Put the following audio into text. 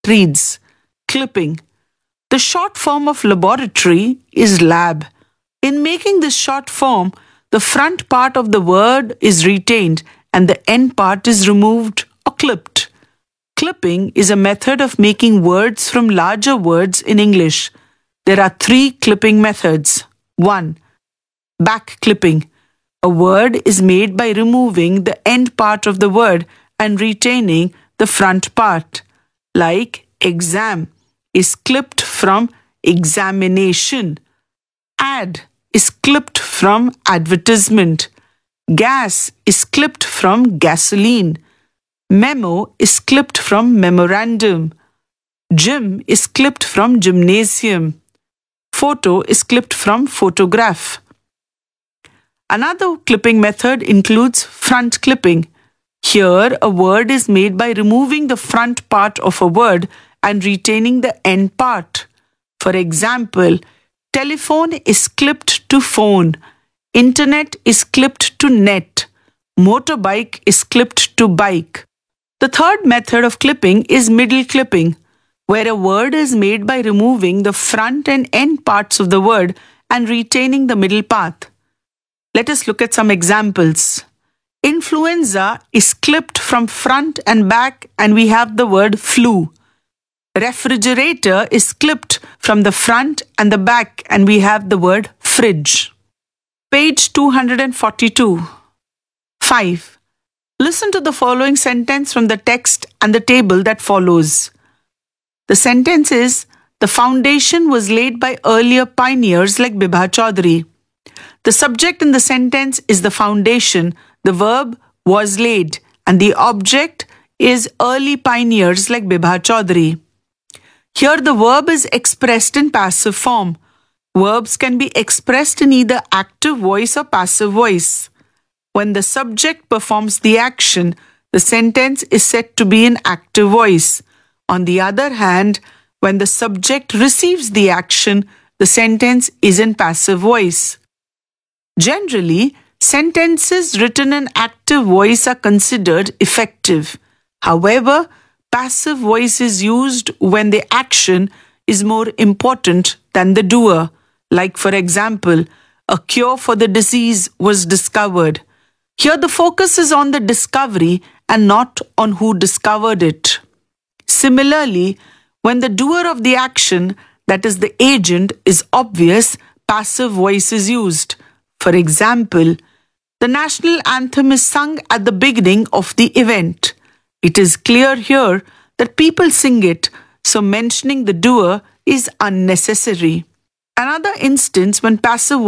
reads, clipping. The short form of laboratory is lab. In making this short form, the front part of the word is retained and the end part is removed or clipped. Clipping is a method of making words from larger words in English. There are 3 clipping methods. 1. Back clipping. A word is made by removing the end part of the word and retaining the front part. Like exam is clipped from examination. Ad is clipped from advertisement. Gas is clipped from gasoline. Memo is clipped from memorandum. Gym is clipped from gymnasium. Photo is clipped from photograph. Another clipping method includes front clipping. Here, a word is made by removing the front part of a word and retaining the end part. For example, telephone is clipped to phone. Internet is clipped to net. Motorbike is clipped to bike. The third method of clipping is middle clipping, where a word is made by removing the front and end parts of the word and retaining the middle part. Let us look at some examples. Influenza is clipped from front and back and we have the word flu. Refrigerator is clipped from the front and the back and we have the word fridge. Page 242. 5. Listen to the following sentence from the text and the table that follows. The sentence is, the foundation was laid by earlier pioneers like Bibha Chaudhary. The subject in the sentence is the foundation, the verb was laid, and the object is early pioneers like Bibha Chaudhary. Here the verb is expressed in passive form. Verbs can be expressed in either active voice or passive voice. When the subject performs the action, the sentence is said to be in active voice. On the other hand, when the subject receives the action, the sentence is in passive voice. Generally, sentences written in active voice are considered effective. However, passive voice is used when the action is more important than the doer. Like, for example, a cure for the disease was discovered. Here the focus is on the discovery and not on who discovered it. Similarly, when the doer of the action, that is the agent, is obvious, passive voice is used. For example, the national anthem is sung at the beginning of the event. It is clear here that people sing it, so mentioning the doer is unnecessary. Another instance when passive